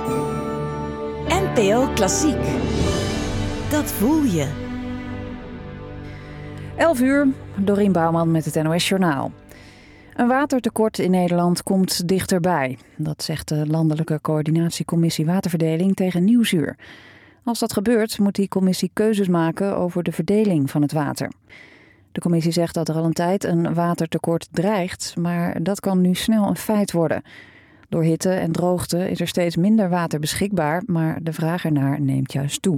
NPO Klassiek. Dat voel je. 11:00, Dorien Bouwman met het NOS Journaal. Een watertekort in Nederland komt dichterbij. Dat zegt de Landelijke Coördinatiecommissie Waterverdeling tegen Nieuwsuur. Als dat gebeurt, moet die commissie keuzes maken over de verdeling van het water. De commissie zegt dat er al een tijd een watertekort dreigt, maar dat kan nu snel een feit worden. Door hitte en droogte is er steeds minder water beschikbaar, maar de vraag ernaar neemt juist toe.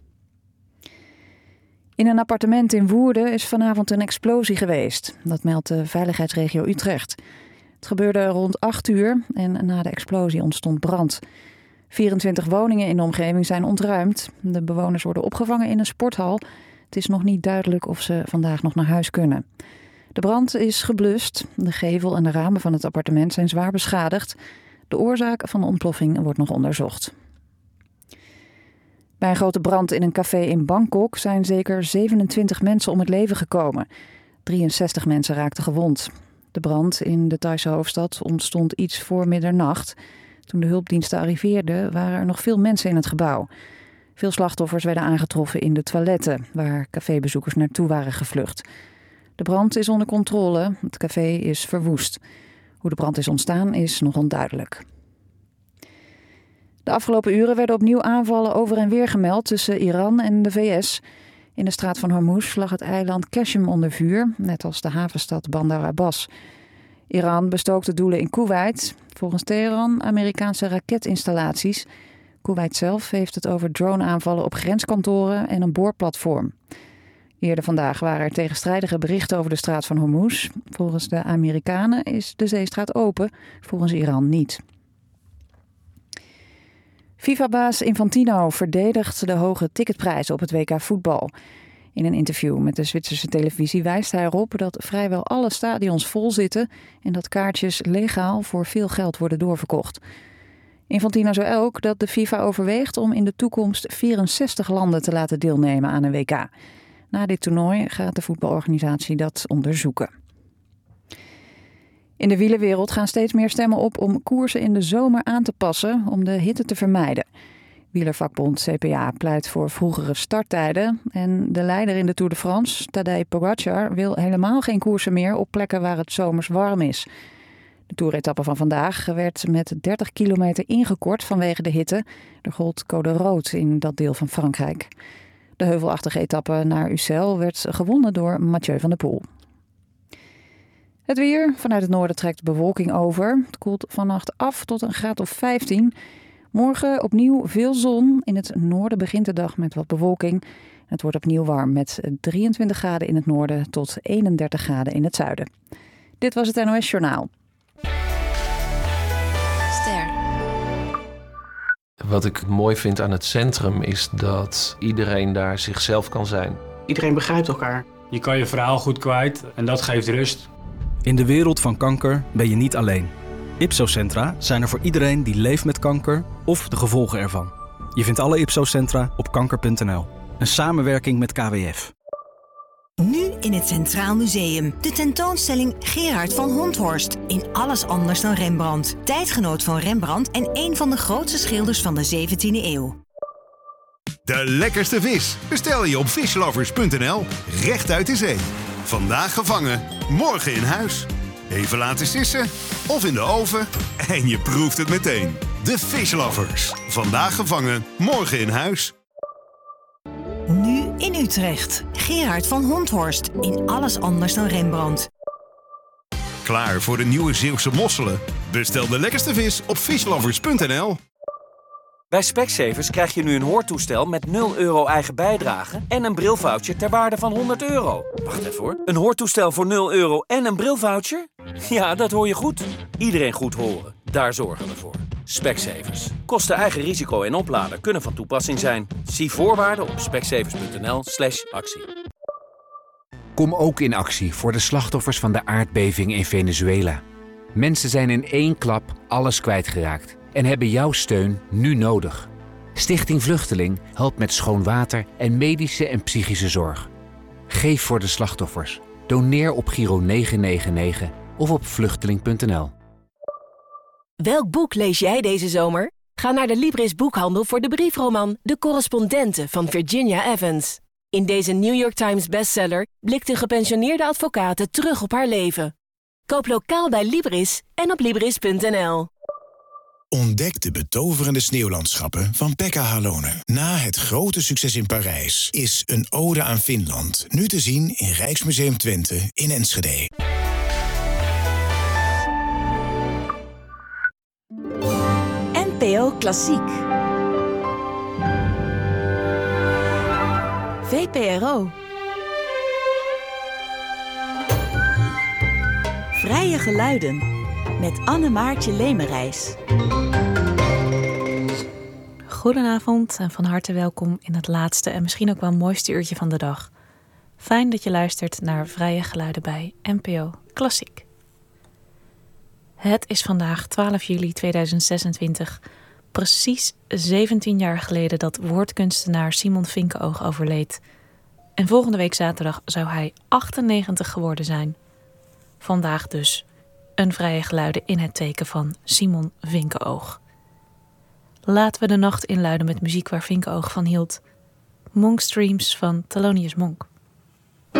In een appartement in Woerden is vanavond een explosie geweest. Dat meldt de veiligheidsregio Utrecht. Het gebeurde rond 8:00 en na de explosie ontstond brand. 24 woningen in de omgeving zijn ontruimd. De bewoners worden opgevangen in een sporthal. Het is nog niet duidelijk of ze vandaag nog naar huis kunnen. De brand is geblust. De gevel en de ramen van het appartement zijn zwaar beschadigd. De oorzaak van de ontploffing wordt nog onderzocht. Bij een grote brand in een café in Bangkok zijn zeker 27 mensen om het leven gekomen. 63 mensen raakten gewond. De brand in de Thaise hoofdstad ontstond iets voor middernacht. Toen de hulpdiensten arriveerden waren er nog veel mensen in het gebouw. Veel slachtoffers werden aangetroffen in de toiletten, waar cafébezoekers naartoe waren gevlucht. De brand is onder controle. Het café is verwoest. Hoe de brand is ontstaan is nog onduidelijk. De afgelopen uren werden opnieuw aanvallen over en weer gemeld tussen Iran en de VS. In de straat van Hormuz lag het eiland Qashem onder vuur, net als de havenstad Bandar Abbas. Iran bestookte doelen in Koeweit. Volgens Teheran Amerikaanse raketinstallaties. Koeweit zelf heeft het over drone-aanvallen op grenskantoren en een boorplatform. Eerder vandaag waren er tegenstrijdige berichten over de straat van Hormuz. Volgens de Amerikanen is de zeestraat open, volgens Iran niet. FIFA-baas Infantino verdedigt de hoge ticketprijzen op het WK voetbal. In een interview met de Zwitserse televisie wijst hij erop dat vrijwel alle stadions vol zitten en dat kaartjes legaal voor veel geld worden doorverkocht. Infantino zei ook dat de FIFA overweegt om in de toekomst 64 landen te laten deelnemen aan een WK. Na dit toernooi gaat de voetbalorganisatie dat onderzoeken. In de wielerwereld gaan steeds meer stemmen op om koersen in de zomer aan te passen om de hitte te vermijden. Wielervakbond CPA pleit voor vroegere starttijden en de leider in de Tour de France, Tadej Pogačar, wil helemaal geen koersen meer op plekken waar het zomers warm is. De toeretappe van vandaag werd met 30 kilometer ingekort vanwege de hitte. Er gold code rood in dat deel van Frankrijk. De heuvelachtige etappe naar Ussel werd gewonnen door Mathieu van der Poel. Het weer. Vanuit het noorden trekt bewolking over. Het koelt vannacht af tot een graad of 15. Morgen opnieuw veel zon. In het noorden begint de dag met wat bewolking. Het wordt opnieuw warm met 23 graden in het noorden tot 31 graden in het zuiden. Dit was het NOS Journaal. Ster. Wat ik mooi vind aan het centrum is dat iedereen daar zichzelf kan zijn. Iedereen begrijpt elkaar. Je kan je verhaal goed kwijt en dat geeft rust. In de wereld van kanker ben je niet alleen. Ipso-centra zijn er voor iedereen die leeft met kanker of de gevolgen ervan. Je vindt alle Ipso-centra op kanker.nl. Een samenwerking met KWF. Nu in het Centraal Museum. De tentoonstelling Gerard van Honthorst. In alles anders dan Rembrandt. Tijdgenoot van Rembrandt en een van de grootste schilders van de 17e eeuw. De lekkerste vis bestel je op fishlovers.nl. Recht uit de zee. Vandaag gevangen, morgen in huis. Even laten sissen of in de oven en je proeft het meteen. De Fishlovers. Vandaag gevangen, morgen in huis. Nu in Utrecht. Gerard van Honthorst. In alles anders dan Rembrandt. Klaar voor de nieuwe Zeeuwse mosselen? Bestel de lekkerste vis op fishlovers.nl. Bij Specsavers krijg je nu een hoortoestel met 0 euro eigen bijdrage en een brilvoucher ter waarde van €100. Wacht even hoor. Een hoortoestel voor 0 euro en een brilvoucher? Ja, dat hoor je goed. Iedereen goed horen. Daar zorgen we voor. Specsavers. Kosten eigen risico en oplader kunnen van toepassing zijn. Zie voorwaarden op specsavers.nl/actie. Kom ook in actie voor de slachtoffers van de aardbeving in Venezuela. Mensen zijn in één klap alles kwijtgeraakt en hebben jouw steun nu nodig. Stichting Vluchteling helpt met schoon water en medische en psychische zorg. Geef voor de slachtoffers. Doneer op Giro 999 of op vluchteling.nl. Welk boek lees jij deze zomer? Ga naar de Libris boekhandel voor de briefroman De Correspondenten van Virginia Evans. In deze New York Times bestseller blikt een gepensioneerde advocate terug op haar leven. Koop lokaal bij Libris en op Libris.nl. Ontdek de betoverende sneeuwlandschappen van Pekka Halonen. Na het grote succes in Parijs is Een ode aan Finland nu te zien in Rijksmuseum Twente in Enschede. NPO Klassiek. VPRO. Vrije geluiden. Met Anne-Maartje Lemerijs. Goedenavond en van harte welkom in het laatste en misschien ook wel mooiste uurtje van de dag. Fijn dat je luistert naar Vrije Geluiden bij NPO Klassiek. Het is vandaag 12 juli 2026, precies 17 jaar geleden dat woordkunstenaar Simon Vinkenoog overleed. En volgende week zaterdag zou hij 98 geworden zijn. Vandaag dus een Vrije Geluiden in het teken van Simon Vinkenoog. Laten we de nacht inluiden met muziek waar Vinkenoog van hield. Monk's Dreams van Thelonious Monk.